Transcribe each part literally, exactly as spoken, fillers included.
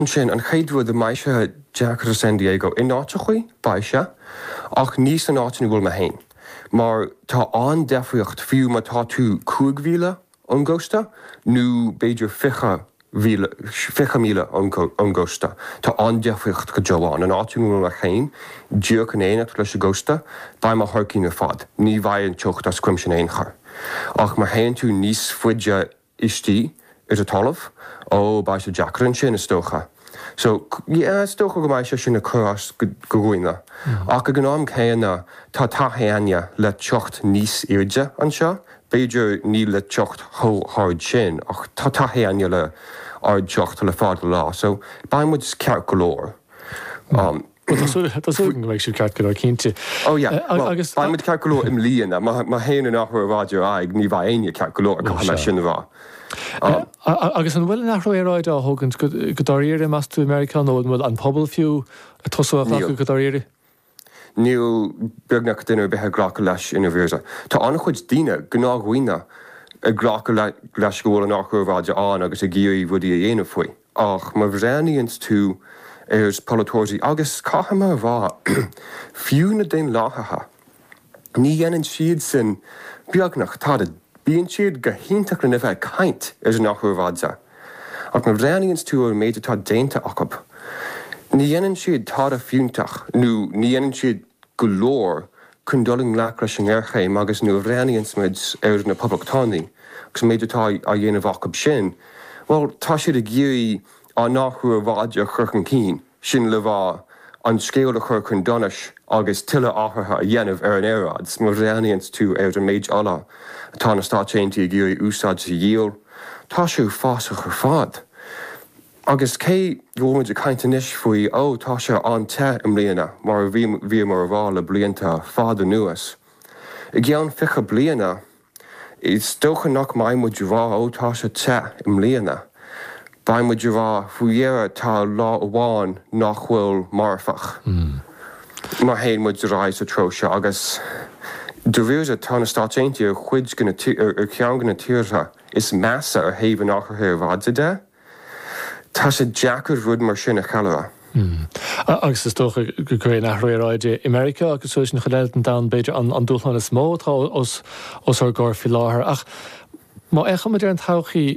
sin an chéadú de maiise Jack San Diego in áte chuí baise ach níos an átain bhfuil me hain. Mar tá an defriocht fiú má tá tú cúig mhíle an gcosta nó beidir ficha ficha míle an gcosta. Tá an defriocht go Joán an átain bhfuil me hain dúach an éanacht leis a gcosta ba má thurcín ar fad. Ní bhaid an teocht as cuim sin éonchar. Ach mar hain tú níos fuide istí is a talamh ó ba se Jackran sin is stocha. So, yeah, stocha go mai se sin na chuás go gúine. Ach go gnám chéanna tá tathaine le teocht níos irde an seo, beidir ní le teocht thóthard sin, ach tá tathaine le ard teocht le fád lá. So, baimmuid ceart go leor. Um, Tásúgan bheith siú ceart go leor cínte. Oh, yeah. Well, baimmuid ceart go leor im líana, má héanana nachfuir ráidir aig ní bheith aine ceart go leor go me sin bhá. Agus an bhfuil nach roiráid á thugann go daríire meas tú Americán nó bhfuil an pobl fiú a tosáach nach go daríire? Níl beagnach duine bethe ghlacha leis ina bhíorsa. Tá annach chuid daoine gnághhuioine a ghlacha leis go bhfuil an nachhuiráide an agus a gcíoí bhudí a dhéanamh faoi. Ach má bhréanaíonn tú ar polatóirí agus caithama bhá fiú na daon láthatha. Ní dhéanann siad san beagnach tá bíonn siad go hinnteach na bheith caint ar an nachhuiráide. Ach má bhréanaíonn tú ar méid atá déanta acab. Ní dhéanann siad tá a fiúntaach nó ní dhéanann siad go leor chun doling leach leis an airchaim agus nó bhréanaíonn muid ar na poblachtánaí agus méid atá a dhéanamh acab sin. Well, tá siad a gcíoí an nachhuiráide churchan cín sin le bhá an scéal a chur chun donis agus tuile áthartha a dhéanamh ar an éráid, má bhréanaíonn tú ar an méid ala tá na stáittéintí a gcíoí úsáid sa díal, tá siú fása chur fád. Agus cé bhfuid a caiinte níos faoi ó tá se an te im líana mar bhí mar bhá le blianta fáda nuas. I gceann ficha bliana, is stocha nach maimmuid bhá ó tá se te im líana. Baimmuid bhá faoihéire tá lá amháin nach bhfuil marfach. Mar héanmuid ráid sa tróise agus do bhíosa tá na stáittéintí ar chuid ar ceann gona tíortha is measa ar thaobh nachthir bhada de. Tá sé Jackar rud mar sin a chaile. Agus is tócha go gréin nach roiráide America agus suas na choléiltan da beidir an dúchna is mó tá os ar gáir fi láthair. Ach má echa mar ar an tauchaí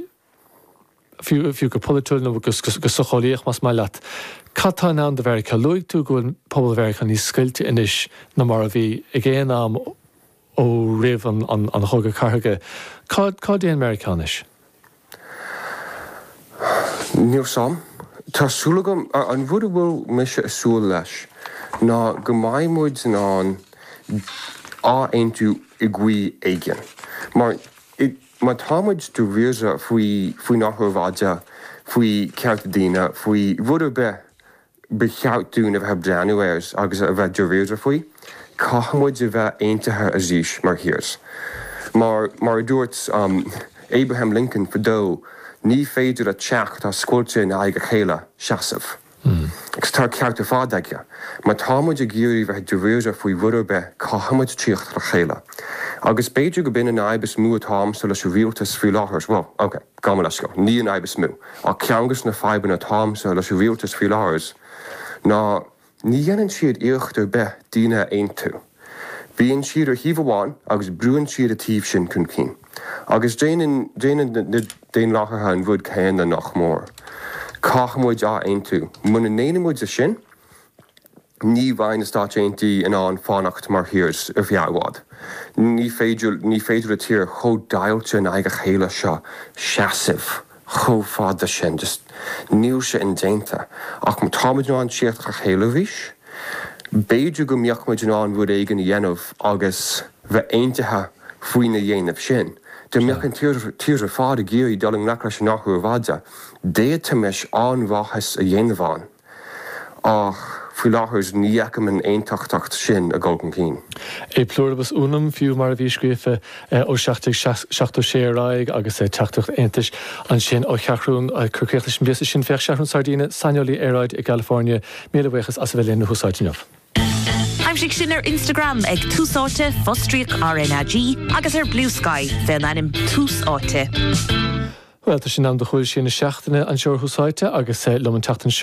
fiú go polúilna agus go soáíoch mas mai leat. Catá ná de America luigh tú gofuil pobl America ní sciilte inis na mar a bhí i ggéan am ó riamh an thugad carthaige. Cá déan Americanis? Níl sam. Tásúlagam an bhfuil bhfuil mise a súil leis ná go maimmuid an á aonú i gcuí éigean. Mar má támuid do bhíosa faoi nachhuiráide faoi cearta daoine faoi bhfuil be be cheartún a bheith breanúirs agus a bheith do bhíosa faoi, caihamid a bheith aontathe a dhís mar thirs. Mar mar dúirt um, Abraham Lincoln fadó ní féidir a teach tá scoilte na aige chéile seasamh. Agus tá cearta fád aige, má támuid a gcíorí bheith do bhíosa faoi bhfuil be caihamid tríocht a chéile. Agus beidir go bin an aibis mú atám sa leis bhíoltas frí láthairs. Well, ok, gama leis go, ní an aibis mú. A ceangus na faiban atám sa leis bhíoltas frí láthairs. Ná ní dhéanann siad íocht ar be daoine aontú. Bhíonn siad ar híomháin agus brúann siad a tíomh sin chun cín. Agus déanann déon láthartha an bhud chéanna nach mór. Caihamid á aontú. Muna néanamid a sin, ní bhain na stáittéintí in an fánacht mar thirs ar bheaghád. Ní féidir ní féidir a tír cho dailte na aige chéile seo seasamh, cho fáda sin, just níl se in déanta. Ach má támuid an siad a chéile bhís, beidir go mbeochmuid an bhfuil éigen dhéanamh agus bheith aontathe faoi na dhéanamh sin. De meach an tír a fád a gcíoí doling nach leis nachhuiráide, déatamis an bháthas a dhéanamháin. Ach fú láthairs ní eicem an aontacht sin a ggógan cín. É plúrbas únam fiú mar a bhí scríofa ó seachtú séráig agus é teachtacht aontais an sin ó cheachrún chucréachtas sin bíasa sin feich seachrún sardíine Sanolí Aráid i California míle bhuichas as a bheith léanú húsáitineh. Aimsigh sin ar Instagram ag túsáte Fostriach R N A G agus ar Blue Sky, bheith lenim túsáte. Well, tá sin am do chuil sin na seachtainna an seoir húsáite agus le an teachtain